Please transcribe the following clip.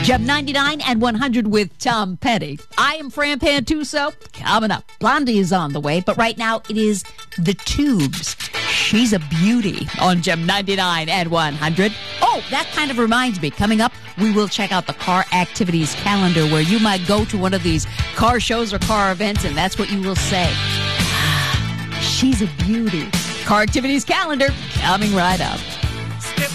Gem 99 and 100 with Tom Petty. I am Fran Pantuso. Coming up, Blondie is on the way, but right now it is The Tubes. She's a beauty on Gem 99 and 100. Oh, that kind of reminds me. Coming up, we will check out the car activities calendar where you might go to one of these car shows or car events, and that's what you will say. She's a beauty. Car activities calendar coming right up.